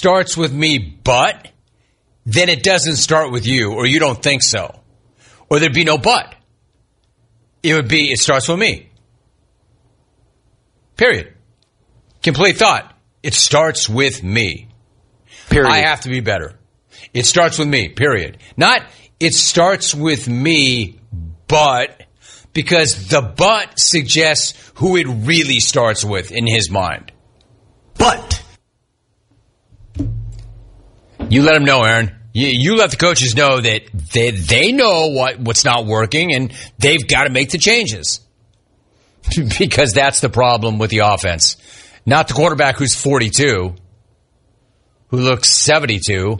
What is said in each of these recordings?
starts with me, but then it doesn't start with you, or you don't think so. Or there'd be no but. It would be, it starts with me. Period. Complete thought. It starts with me. Period. I have to be better. It starts with me. Period. Not, it starts with me, but, because the but suggests who it really starts with in his mind. But. You let them know, Aaron. You let the coaches know that they know what's not working, and they've got to make the changes. Because that's the problem with the offense. Not the quarterback who's 42, who looks 72,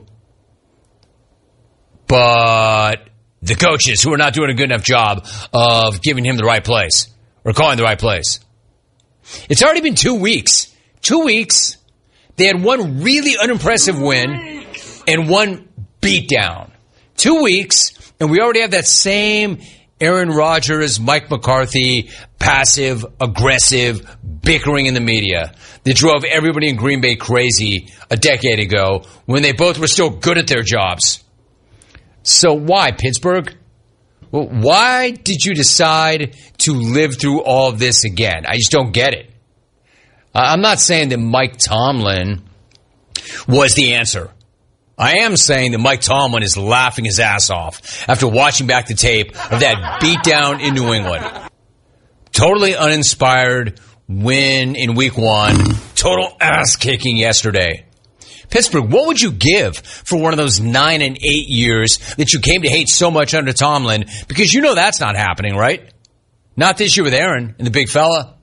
but the coaches who are not doing a good enough job of giving him the right place or calling the right place. It's already been 2 weeks. 2 weeks. They had one really unimpressive win and one beatdown. 2 weeks, and we already have that same Aaron Rodgers, Mike McCarthy, passive, aggressive, bickering in the media that drove everybody in Green Bay crazy a decade ago when they both were still good at their jobs. So why, Pittsburgh? Well, why did you decide to live through all of this again? I just don't get it. I'm not saying that Mike Tomlin was the answer. I am saying that Mike Tomlin is laughing his ass off after watching back the tape of that beatdown in New England. Totally uninspired win in week 1. Total ass kicking yesterday. Pittsburgh, what would you give for one of those 9 and 8 years that you came to hate so much under Tomlin? Because you know that's not happening, right? Not this year with Aaron and the big fella.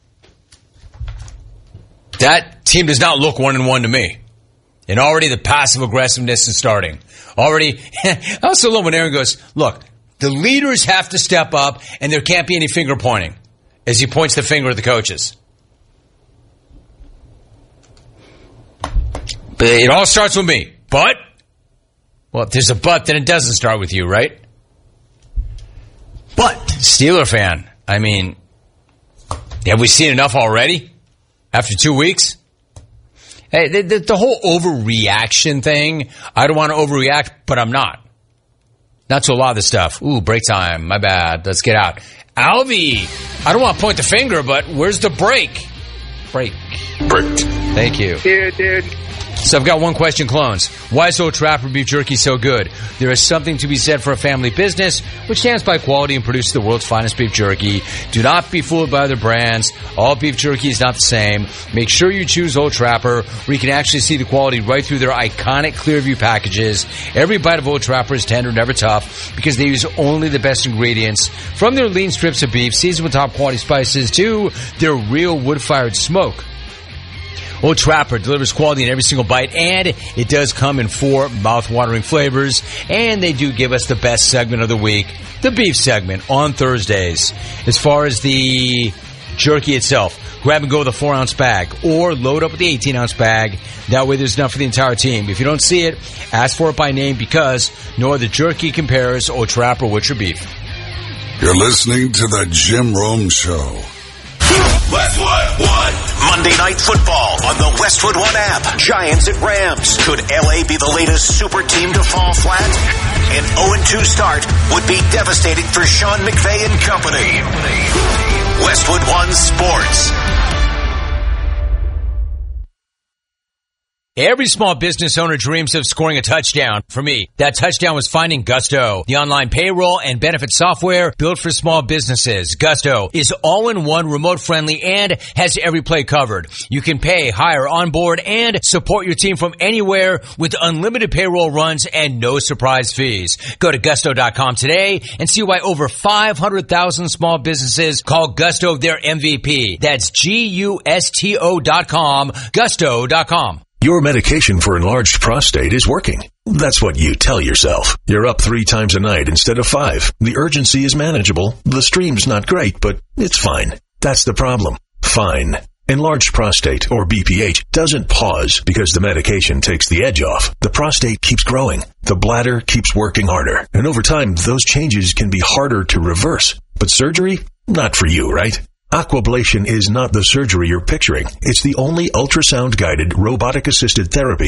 That team does not look 1-1 to me. And already the passive aggressiveness is starting. Already, I also love when Aaron goes, look, the leaders have to step up and there can't be any finger pointing as he points the finger at the coaches. But it all starts with me. But, well, if there's a but, then it doesn't start with you, right? But, Steeler fan, I mean, have we seen enough already? After 2 weeks? Hey, the whole overreaction thing, I don't want to overreact, but I'm not. Not to a lot of this stuff. Ooh, break time. My bad. Let's get out. Alvy, I don't want to point the finger, but where's the break? Break. Thank you. Yeah, dude. So I've got one question, clones. Why is Old Trapper beef jerky so good? There is something to be said for a family business which stands by quality and produces the world's finest beef jerky. Do not be fooled by other brands. All beef jerky is not the same. Make sure you choose Old Trapper, where you can actually see the quality right through their iconic Clearview packages. Every bite of Old Trapper is tender, never tough, because they use only the best ingredients. From their lean strips of beef, seasoned with top quality spices, to their real wood-fired smoke. Old Trapper delivers quality in every single bite, and it does come in 4 mouth-watering flavors, and they do give us the best segment of the week, the beef segment, on Thursdays. As far as the jerky itself, grab and go with a 4-ounce bag, or load up with the 18-ounce bag. That way there's enough for the entire team. If you don't see it, ask for it by name, because no other jerky compares Old Trapper with your beef. You're listening to the Jim Rome Show. Westwood One. Monday Night Football on the Westwood One app. Giants at Rams. Could LA be the latest super team to fall flat? An 0-2 start would be devastating for Sean McVay and company. Westwood One Sports. Every small business owner dreams of scoring a touchdown. For me, that touchdown was finding Gusto, the online payroll and benefit software built for small businesses. Gusto is all-in-one, remote-friendly, and has every play covered. You can pay, hire, onboard, and support your team from anywhere with unlimited payroll runs and no surprise fees. Go to Gusto.com today and see why over 500,000 small businesses call Gusto their MVP. That's Gusto.com, Gusto.com. Your medication for enlarged prostate is working. That's what you tell yourself. You're up 3 times a night instead of 5. The urgency is manageable. The stream's not great, but it's fine. That's the problem. Fine. Enlarged prostate, or BPH, doesn't pause because the medication takes the edge off. The prostate keeps growing. The bladder keeps working harder. And over time, those changes can be harder to reverse. But surgery? Not for you, right? Aquablation is not the surgery you're picturing. It's the only ultrasound-guided, robotic-assisted therapy